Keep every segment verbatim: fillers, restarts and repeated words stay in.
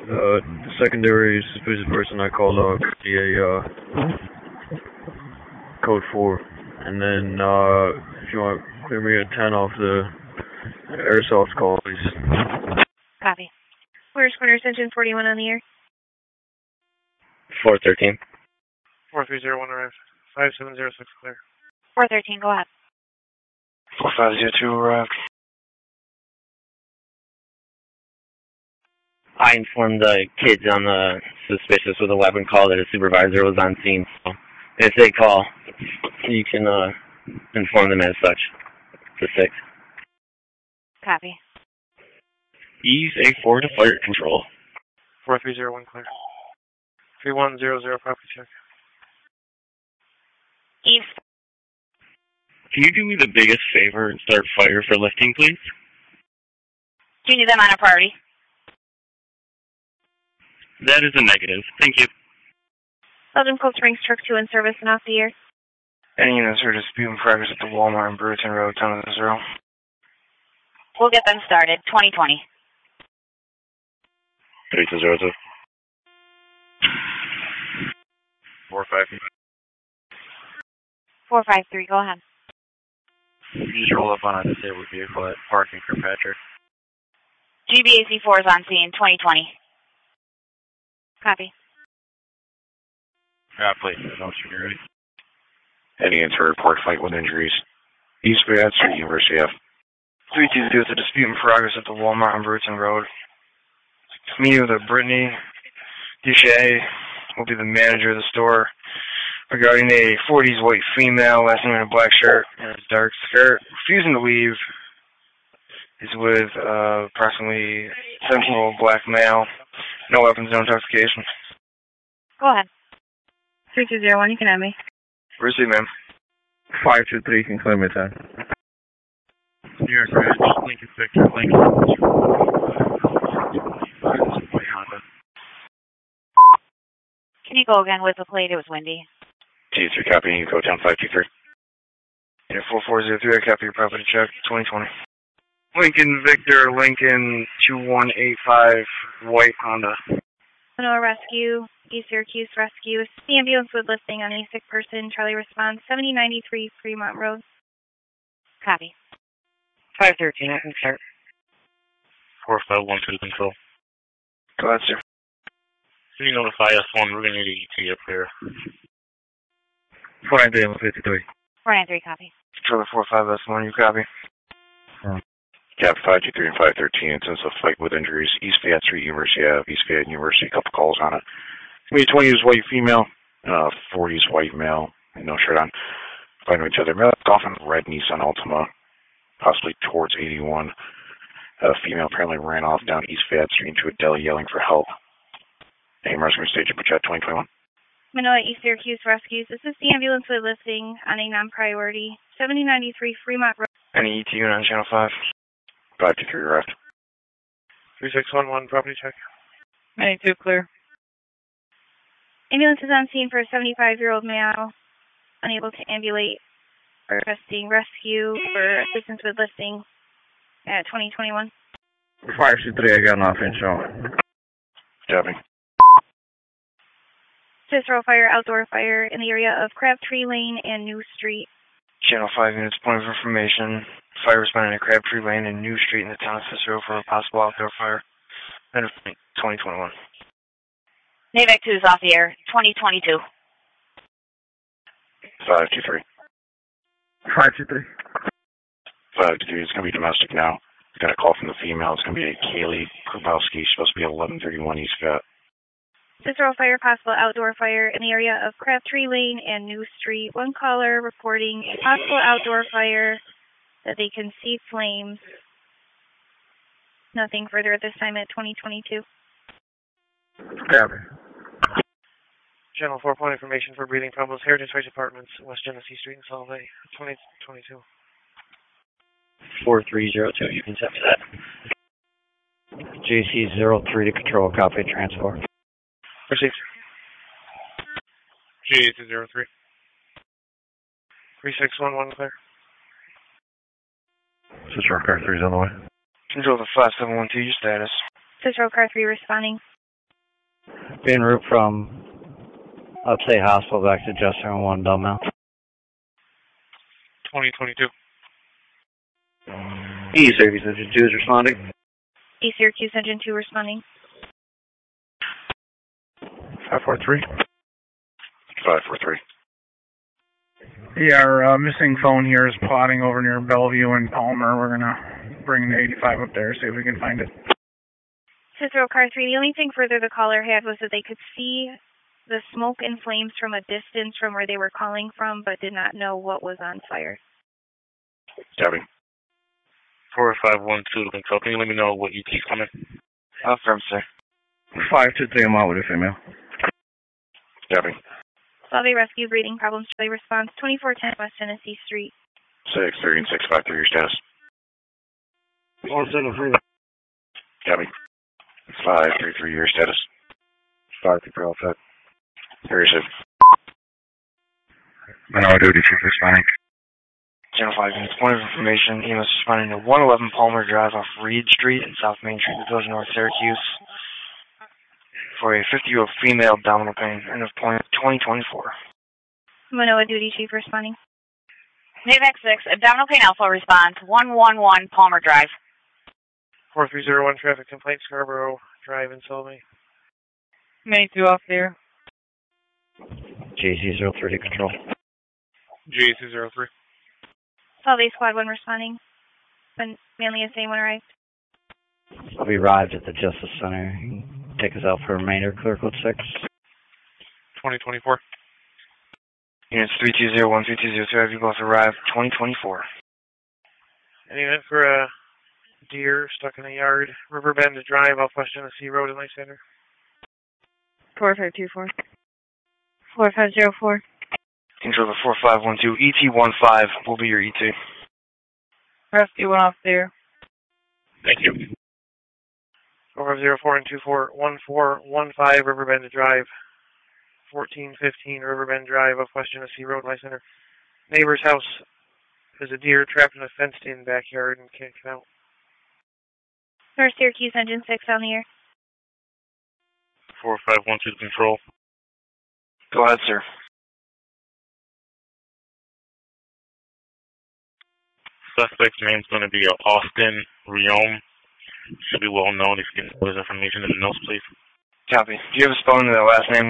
Uh, the secondary suspicious person I called out could be a, uh, code four. And then, uh, if you want to clear me a ten off the airsoft call, please. Copy. Where's Corner Extension forty-one on the air? four thirteen. four three zero one arrived. five seven zero six clear. four thirteen, go ahead. four five zero two arrived. I informed the kids on the suspicious with a weapon call that a supervisor was on scene. So if they call, you can uh, inform them as such. The six. Copy. Use A four to fire control. four three zero one clear. three one zero zero property check. Eve. Can you do me the biggest favor and start fire for lifting, please? Do you need them on a priority? That is a negative. Thank you. Belgium Cold Springs Truck two in service and off the air. Any units are disputing progress at the Walmart on Brewerton Road, ten to zero. We'll get them started. twenty twenty. three to zero two. four five. four five three, go ahead. You just roll up on a disabled vehicle at parking for Patrick. G B A C four is on scene. twenty twenty. Copy. Yeah, please. Don't shoot me ready. Heading into a report fight with injuries. East Bayard Street, University F. three two zero, a dispute in progress at the Walmart on Brewerton Road. Me with a Brittany Duche will be the manager of the store regarding a forties white female, last name in a black shirt and a dark skirt, refusing to leave. Is with uh, approximately seventeen-year-old black male, no weapons, no intoxication. Go ahead. three two zero one, you can have me. Receive, ma'am. five two three, can clear me ten. New York Ridge, Lincoln Victor, Lincoln. Honda. Can you go again with the plate? It was windy. T three copy, you go down five two three. Yeah, four four zero three, I copy your property check, twenty twenty. Lincoln Victor, Lincoln two one eight five, white Honda. Manoa Rescue, East Syracuse Rescue. The ambulance with lifting on a sick person. Charlie responds, seventy ninety-three Fremont Road. Copy. five thirteen, I can start. four five one two control. Go ahead, sir. Can you notify us one? We're going to need E T up here. four nine three, one fifty-three. four nine three, copy. Controller four five S one, you copy. Hmm. Cap five two three and five thirteen, it says a fight with injuries. East Fayette Street, University Ave, East Fayette University, a couple calls on it. Maybe twenty is white female, uh, forties white male, no shirt on. Fighting each other. Male golfing red Nissan Altima, possibly towards eighty-one. A female apparently ran off down East Fayette Street into a deli yelling for help. A Mercer Stage of Chat twenty twenty-one. Manoa East Syracuse Rescues. This is the ambulance with lifting on a non-priority. seventy ninety-three Fremont Road. Any E T unit on channel five? five two three, left. three six one one, property check. ninety-two, clear. Ambulance is on scene for a seventy-five-year-old male, unable to ambulate, requesting rescue for assistance with lifting at twenty twenty-one. five two three, I got an offense show. Copy. Cicero fire, outdoor fire in the area of Crabtree Lane and New Street. Channel five units, point of information. Fire responding to Crabtree Lane and New Street in the town of Cicero for a possible outdoor fire. End of twenty twenty-one. NAVAC two is off the air, twenty twenty-two. five two three. five two three. five two three, it's going to be domestic now. Got a call from the female. It's going to be a Kaylee Krubowski. She's supposed to be at eleven thirty-one East Fayette. Cicero fire, possible outdoor fire in the area of Crabtree Lane and New Street. One caller reporting a possible outdoor fire that they can see flames. Nothing further at this time at twenty twenty-two. Copy. Channel four, point information for breathing problems. Heritage Heights Apartments, West Genesee Street in Salt Lake, twenty twenty-two. four three zero two, you can set me that. J C zero three to control, copy, transport. Received. G eight zero three. three six one one, clear. Cicero car three is on the way. Control the five seven one two, your status. Cicero car three responding. Being route from Upstate Hospital back to Jester and one Bellmount. twenty twenty-two. E Syracuse Engine two is responding. E Syracuse Engine two responding. five four three. five four three. Yeah, our uh, missing phone here is plotting over near Bellevue and Palmer. We're going to bring the eighty-five up there, see if we can find it. Cicero Car three, the only thing further the caller had was that they could see the smoke and flames from a distance from where they were calling from, but did not know what was on fire. Copy. four five one two, control. Can you let me know what E T's coming? Affirm, sir. five two three, I'm out with a female. Copy. Solvay Rescue, breathing problems, Charlie response, twenty-four ten West Tennessee Street. six thirty and six five three, your status. one seven three. Copy. five three three, your status. five three three, all set. Very safe. Manila duty, chief responding. Channel five units, point of information, E M S responding to one eleven Palmer Drive off Reed Street in South Main Street, Village, North Syracuse, for a fifty-year-old female abdominal pain, end of point twenty twenty-four. Manoa duty chief responding. Navac six, abdominal pain alpha response, one one one Palmer Drive. four three zero one traffic complaint, Scarborough Drive in Sullivan. Many two off there. J C zero three to control. J C zero three. Solvay Squad one responding. When mainly a same one arrived. We arrived at the Justice Center. Take us out for remainder, clear code six. twenty twenty-four. Units three two zero one, three two zero two, have you both arrived, twenty twenty-four. Any event for a deer stuck in a yard, Riverbend Drive, off West Tennessee Road in Lysander. four five two four. four five zero four. Control the four five one two, E T one five will be your E T. Rescue one off there. Thank you. four five zero four and two four one four one five Riverbend Drive, fourteen fifteen Riverbend Drive off West Tennessee Road, Lysander. Neighbor's house. There's a deer trapped in a fenced-in backyard and can't get out. North Syracuse Engine six on the air. four five one two, control. Go ahead, sir. Suspect's name's going to be Austin Riome. Should be well known. If you can put his information in the notes, please. Copy. Do you have a spelling of that last name?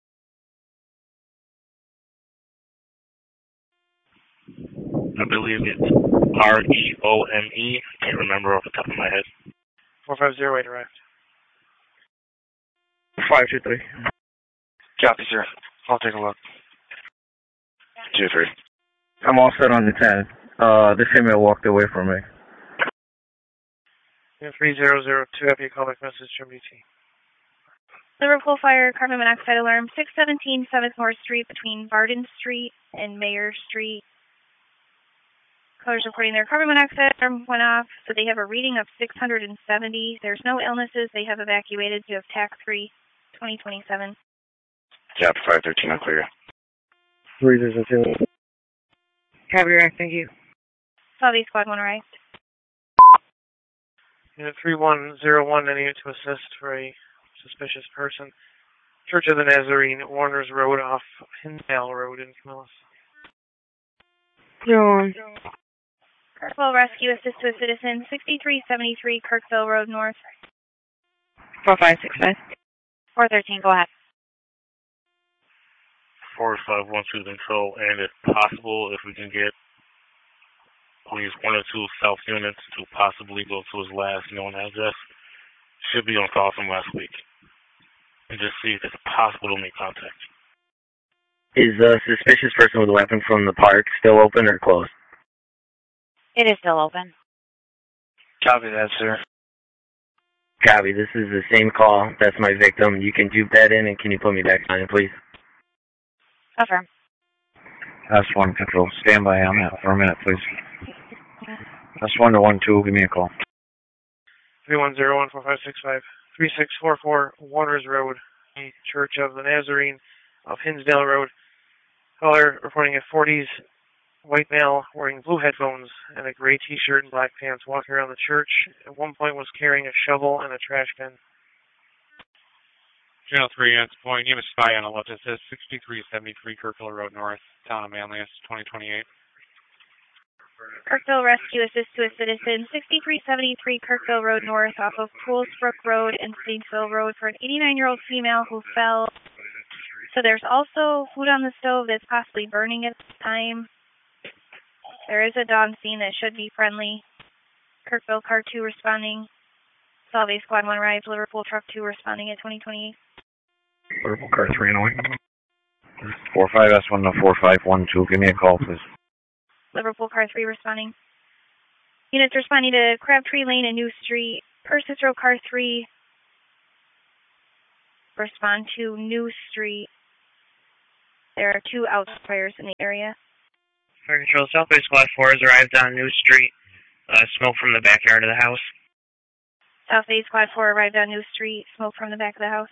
I believe it's R E O M E. Can't remember off the top of my head. four five zero eight arrived. five two three. Copy, sir. I'll take a look. two three. I'm all set on the ten. Uh, the female walked away from me. three zero zero two, have you call back message from D T. Liverpool Fire, carbon monoxide alarm, six seventeen seventh North Street between Varden Street and Mayor Street. Callers reporting their carbon monoxide alarm went off, so they have a reading of six hundred seventy. There's no illnesses. They have evacuated to have T A C three, twenty twenty-seven. Copy, five thirteen, I'll clear you. three zero two. Copy, direct, thank you. Solvay Squad one arrived. Unit three one zero one, I need to assist for a suspicious person. Church of the Nazarene, Warner's Road off Hinsdale Road in Camillus. Zero one. Kirkville Rescue assist to a citizen, sixty-three seventy-three Kirkville Road North. four five six five. four thirteen, go ahead. four five one two, control. And if possible, if we can get at least one or two South units to possibly go to his last known address. Should be on call from last week. And just see if it's possible to make contact. Is the suspicious person with a weapon from the park still open or closed? It is still open. Copy that, sir. Copy. This is the same call. That's my victim. You can dupe that in, and can you put me back on it, please? Affirm. That's one control. Stand by on that for a minute, please. That's one to one two. Give me a call. three one zero one four five six five. three six four four Warner's Road, Church of the Nazarene off Hinsdale Road. Caller reporting a forties white male wearing blue headphones and a gray t-shirt and black pants walking around the church. At one point was carrying a shovel and a trash can. Channel three, it's point. You have a spy on the left. It says sixty-three seventy-three Kirkville Road North, Town of Manlius, twenty twenty-eight. Kirkville Rescue Assist to a Citizen, sixty-three seventy-three Kirkville Road North off of Poolsbrook Road and Statesville Road for an eighty-nine-year-old female who fell. So there's also food on the stove that's possibly burning at this time. There is a dog scene that should be friendly. Kirkville Car two responding. Solvay Squad one arrived. Liverpool Truck two responding at twenty twenty-eight. Liverpool Car three annoying. four five S one to four five one two. Give me a call, please. Liverpool Car three responding. Units responding to Crabtree Lane and New Street. Persis Road Car three. Respond to New Street. There are two outside fires in the area. Fire Control, South Bay Squad four has arrived on New Street. Uh, smoke from the backyard of the house. South Bay Squad four arrived on New Street. Smoke from the back of the house.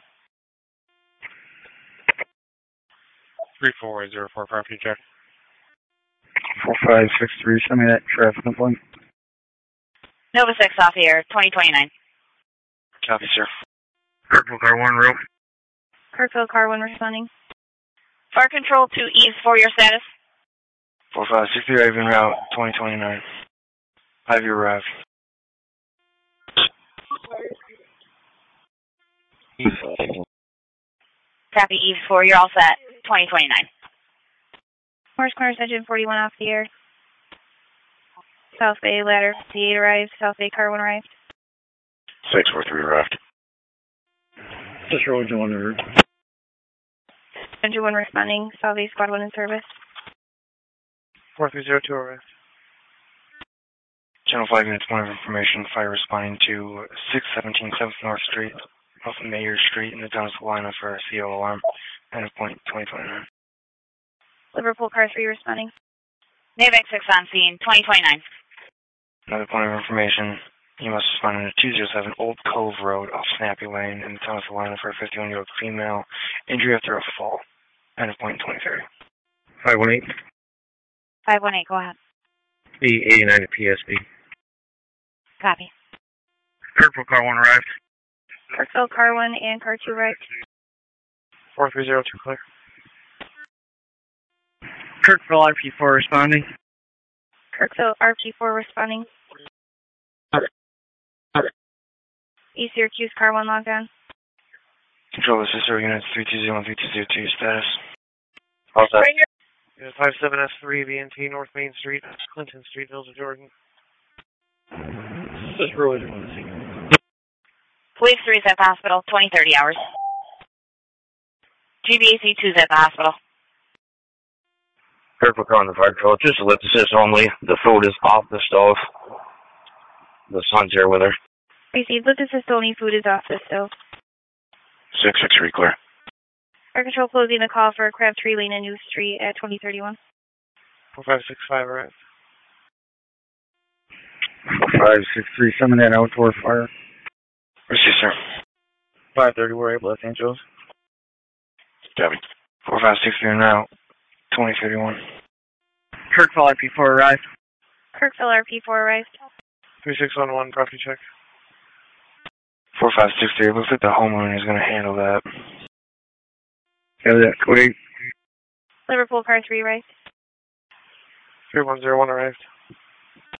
three four zero four, property check. four five six three, send me that traffic complaint. Nova six off the air, twenty twenty-nine. Copy, sir. Kirkville Car one, rope. Kirkville Car one responding. Fire Control to Eves for your status. four five six three, Raven Route, twenty twenty-nine. Have you arrived? Copy, Eves four, you're all set, twenty twenty-nine. Morris Corners Engine forty-one off the air. South Bay Ladder fifty-eight arrived. South Bay Car one arrived. six four three arrived. Just road to one over. Engine one responding. South Bay Squad one in service. four three zero two arrived. Channel five units, point of information. Fire responding to six seventeen seventh North Street, off of Mayor Street in the town of Salina for a C O alarm. End of point twenty twenty-nine. Liverpool Car three responding. Navac six on scene, twenty twenty-nine. Another point of information. You must respond to two oh seven Old Cove Road off Snappy Lane in the town of Salina for a fifty-one-year-old female. Injury after a fall. End of point twenty thirty. five one eight. five one eight, go ahead. B eighty-nine to P S B. Copy. Kirkville Car one arrived. Kirkville Car one and Car two arrived. four three zero two, clear. Kirkville R P four responding. Kirkville R P four responding. East Syracuse Car one logged on. Control the sister units three two zero and three two zero two, status. How's that? Yeah, five seven S three, B N T, North Main Street, Clinton Street, Village of Jordan. Just road to one. Police three is at the hospital, twenty thirty hours. G B A C two is at the hospital. Kirkville Car on the fire control, just ellipsis assist only. The food is off the stove. The son's here with her. Received. Lift assist only. Food is off the stove. six six three, clear. Fire Control closing the call for Crabtree Lane and New Street at twenty thirty-one. four five six five arrived. four five six three, send me that outdoor fire. Receive, sir. five thirty, we're able to Saint Joe's. Copy. four five six three now, twenty thirty-one. Kirkville R P four arrived. Kirkville R P four arrived. three six one one, property check. four five six three, looks like the homeowner is going to handle that. Yeah, that code eight. Liverpool Car three arrived. three one zero one arrived.